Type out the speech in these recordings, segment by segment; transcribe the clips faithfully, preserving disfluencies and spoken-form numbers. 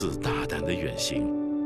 自大胆的远行，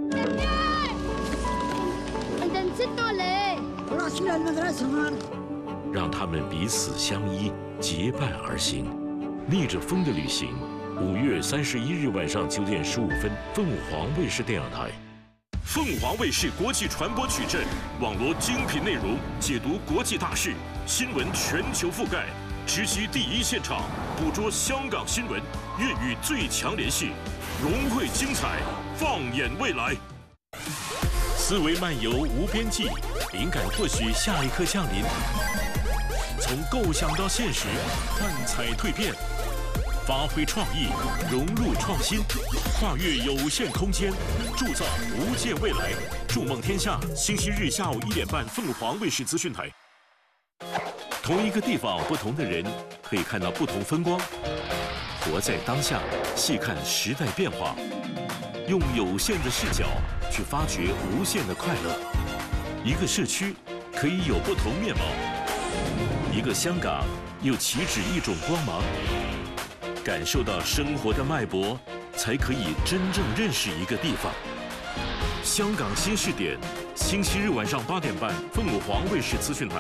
让他们彼此相依，结伴而行，逆着风的旅行。五月三十一日晚上九点十五分，凤凰卫视电视台。凤凰卫视国际传播矩阵，网罗精品内容，解读国际大事，新闻全球覆盖，直击第一现场，捕捉香港新闻，粤语最强联系，融汇精彩，放眼未来。思维漫游无边际，灵感或许下一刻降临。从构想到现实，幻彩蜕变，发挥创意，融入创新，跨越有限空间，铸造无界未来。筑梦天下，星期日下午一点半，凤凰卫视资讯台。同一个地方，不同的人，可以看到不同风光。活在当下，细看时代变化，用有限的视角去发掘无限的快乐。一个社区可以有不同面貌，一个香港又岂止一种光芒。感受到生活的脉搏，才可以真正认识一个地方。香港新视点，星期日晚上八点半，凤凰卫视资讯台。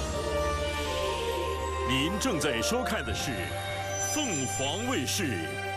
您正在收看的是凤凰卫视